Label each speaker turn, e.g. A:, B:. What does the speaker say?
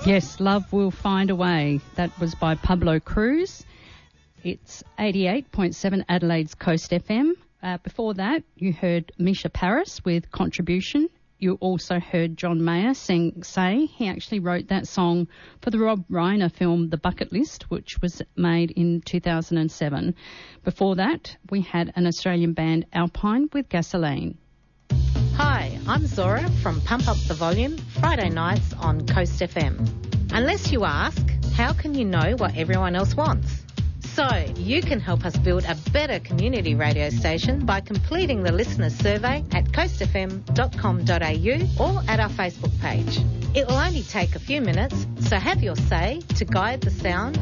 A: Yes, Love Will Find a Way. That was by Pablo Cruz. It's 88.7 Adelaide's Coast FM. Before that, you heard Misha Paris with Contribution. You also heard John Mayer sing Say. He actually wrote that song for the Rob Reiner film The Bucket List, which was made in 2007. Before that, we had an Australian band, Alpine, with Gasoline.
B: Hi, I'm Zora from Pump Up the Volume, Friday nights on Coast FM. Unless you ask, how can you know what everyone else wants? So, you can help us build a better community radio station by completing the listener survey at coastfm.com.au or at our Facebook page. It will only take a few minutes, so have your say to guide the sound